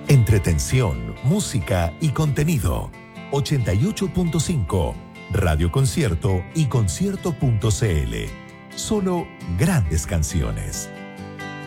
Entretención, música y contenido. 88.5, Radio Concierto y concierto.cl. Solo grandes canciones.